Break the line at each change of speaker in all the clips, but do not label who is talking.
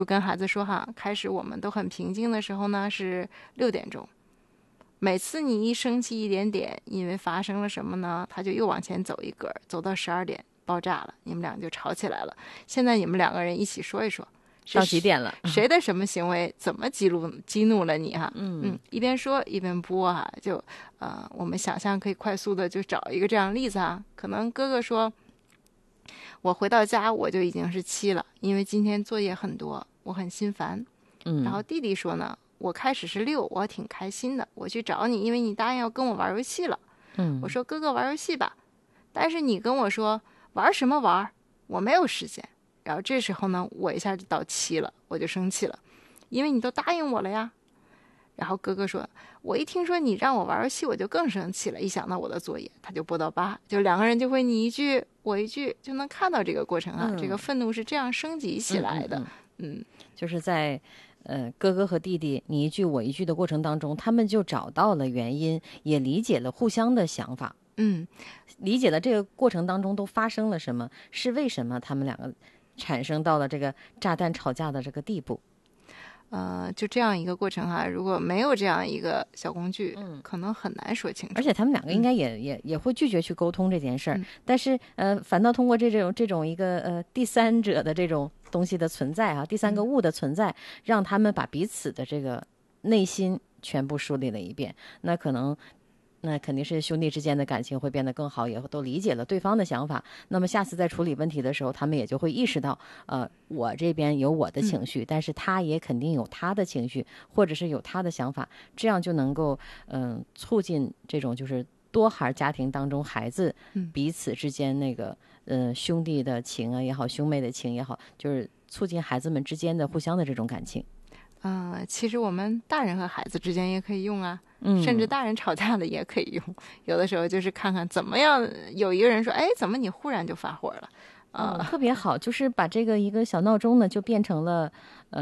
跟孩子说哈，开始我们都很平静的时候呢是6点钟，每次你一生气一点点，因为发生了什么呢，他就又往前走一格，走到12点爆炸了，你们俩就吵起来了。现在你们2个人一起说一说，
到几点了？
谁的什么行为怎么激怒了你哈？一边说一边播哈，就我们想象可以快速的就找一个这样例子啊。可能哥哥说，我回到家我就已经是7了，因为今天作业很多，我很心烦。然后弟弟说呢，我开始是6，我挺开心的，我去找你，因为你答应要跟我玩游戏了。我说哥哥玩游戏吧，但是你跟我说玩什么玩，我没有时间。然后这时候呢，我一下就到7了，我就生气了，因为你都答应我了呀。然后哥哥说，我一听说你让我玩游戏，我就更生气了，一想到我的作业，他就播到8，就2个人就会你一句我一句，就能看到这个过程啊，这个愤怒是这样升级起来的。
就是在哥哥和弟弟你一句我一句的过程当中，他们就找到了原因，也理解了互相的想法。理解了这个过程当中都发生了什么，是为什么他们2个产生到了这个炸弹吵架的这个地步。
就这样一个过程哈，如果没有这样一个小工具，可能很难说清楚。
而且他们2个应该也会拒绝去沟通这件事儿，但是反倒通过这种一个第三者的这种东西的存在啊，第三个物的存在，让他们把彼此的这个内心全部梳理了一遍。那肯定是兄弟之间的感情会变得更好，也都理解了对方的想法。那么下次在处理问题的时候，他们也就会意识到，我这边有我的情绪，但是他也肯定有他的情绪，或者是有他的想法，这样就能够促进这种就是多孩家庭当中孩子彼此之间那个兄弟的情啊也好，兄妹的情也好，就是促进孩子们之间的互相的这种感情。
其实我们大人和孩子之间也可以用啊，甚至大人吵架了也可以用。有的时候就是看看怎么样，有一个人说，哎，怎么你忽然就发火了？
特别好，就是把这个一个小闹钟呢，就变成了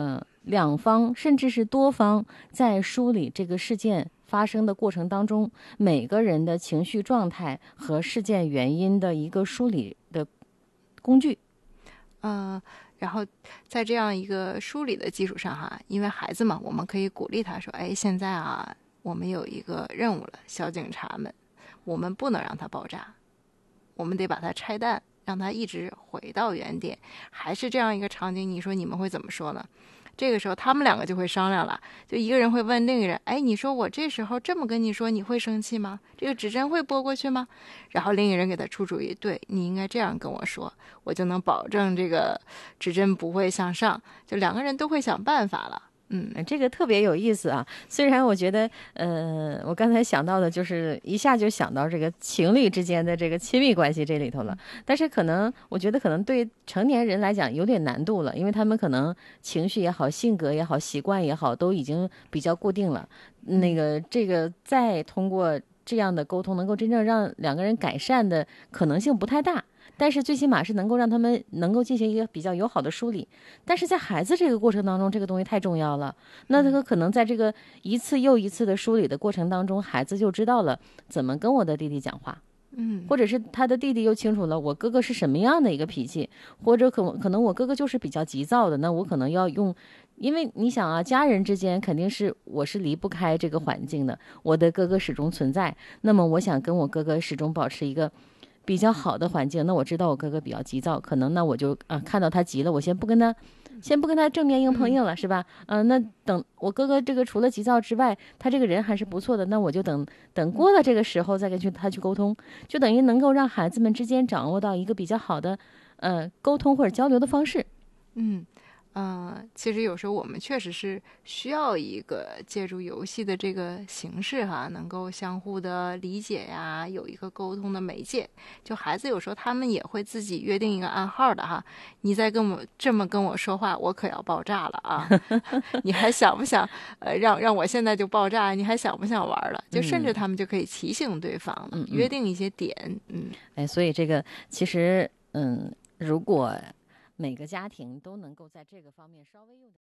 2方甚至是多方在梳理这个事件发生的过程当中，每个人的情绪状态和事件原因的一个梳理的工具。
然后在这样一个梳理的基础上哈，因为孩子嘛，我们可以鼓励他说，哎，现在啊，我们有一个任务了，小警察们，我们不能让它爆炸，我们得把它拆弹，让它一直回到原点。还是这样一个场景，你说你们会怎么说呢？这个时候他们2个就会商量了，就一个人会问另一个人，哎，你说我这时候这么跟你说，你会生气吗？这个指针会拨过去吗？然后另一个人给他出主意，对，你应该这样跟我说，我就能保证这个指针不会向上，就2个人都会想办法了。
这个特别有意思啊！虽然我觉得，我刚才想到的就是一下就想到这个情侣之间的这个亲密关系这里头了，但是我觉得可能对成年人来讲有点难度了，因为他们可能情绪也好、性格也好、习惯也好，都已经比较固定了。这个再通过这样的沟通，能够真正让2个人改善的可能性不太大。但是最起码是能够让他们能够进行一个比较友好的梳理，但是在孩子这个过程当中，这个东西太重要了。那他可能在这个一次又一次的梳理的过程当中，孩子就知道了怎么跟我的弟弟讲话，或者是他的弟弟又清楚了我哥哥是什么样的一个脾气，或者可能我哥哥就是比较急躁的，那我可能要用。因为你想啊，家人之间肯定是我是离不开这个环境的，我的哥哥始终存在，那么我想跟我哥哥始终保持一个比较好的环境。那我知道我哥哥比较急躁，可能那我就看到他急了，我先不跟他正面硬碰硬了，是吧？那等我哥哥这个除了急躁之外，他这个人还是不错的，那我就等过了这个时候再跟他去沟通，就等于能够让孩子们之间掌握到一个比较好的沟通或者交流的方式。
其实有时候我们确实是需要一个借助游戏的这个形式哈，能够相互的理解呀，有一个沟通的媒介。就孩子有时候他们也会自己约定一个暗号的哈，你再这么跟我说话，我可要爆炸了啊！你还想不想让我现在就爆炸？你还想不想玩了？就甚至他们就可以提醒对方了，约定一些点。
所以这个其实如果每个家庭都能够在这个方面稍微用点。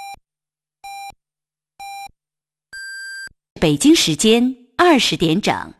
北京时间20点整。